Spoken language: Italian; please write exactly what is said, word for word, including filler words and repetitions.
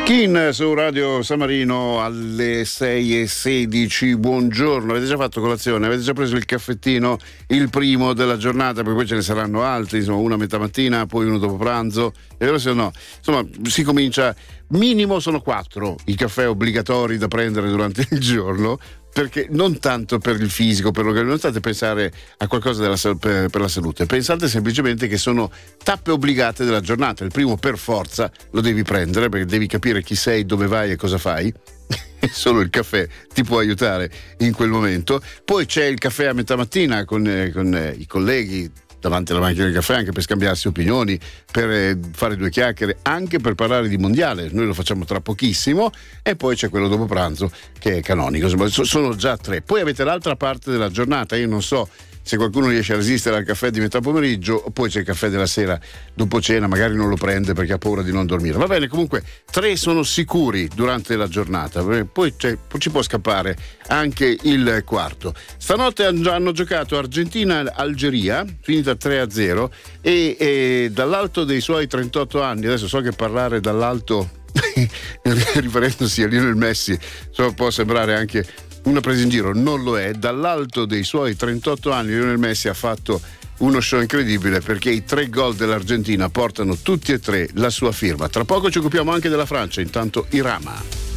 Kin su Radio San Marino alle sei e sedici. Buongiorno, avete già fatto colazione? Avete già preso il caffettino, il primo della giornata? Perché poi ce ne saranno altri, insomma, uno a metà mattina, poi uno dopo pranzo, e allora se no, insomma, si comincia. Minimo sono quattro i caffè obbligatori da prendere durante il giorno, perché non tanto per il fisico, per l'organismo, non state a pensare a qualcosa della, per, per la salute, pensate semplicemente che sono tappe obbligate della giornata. Il primo per forza lo devi prendere perché devi capire chi sei, dove vai e cosa fai. Solo il caffè ti può aiutare in quel momento. Poi c'è il caffè a metà mattina con, eh, con eh, i colleghi davanti alla macchina del caffè, anche per scambiarsi opinioni, per eh, fare due chiacchiere, anche per parlare di mondiale. Noi lo facciamo tra pochissimo. E poi c'è quello dopo pranzo che è canonico. Insomma, sono già tre. Poi avete l'altra parte della giornata. Io non so se qualcuno riesce a resistere al caffè di metà pomeriggio, poi c'è il caffè della sera dopo cena, magari non lo prende perché ha paura di non dormire. Va bene, comunque tre sono sicuri durante la giornata, poi, c'è, poi ci può scappare anche il quarto. Stanotte hanno giocato Argentina-Algeria, finita tre a zero, e, e dall'alto dei suoi trentotto anni, adesso so che parlare dall'alto riferendosi a Lionel Messi so, può sembrare anche una presa in giro, non lo è. Dall'alto dei suoi trentotto anni Lionel Messi ha fatto uno show incredibile, perché i tre gol dell'Argentina portano tutti e tre la sua firma. Tra poco ci occupiamo anche della Francia, intanto Irama.